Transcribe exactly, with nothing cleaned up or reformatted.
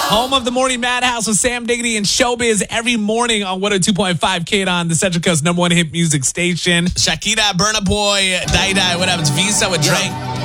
Home of the Morning Madhouse with Sam Diggity and Showbiz every morning on one oh two point five K on the Central Coast number one hit music station. Shakira, Burna Boy, Dai Dai, what happens? Visa with Drake.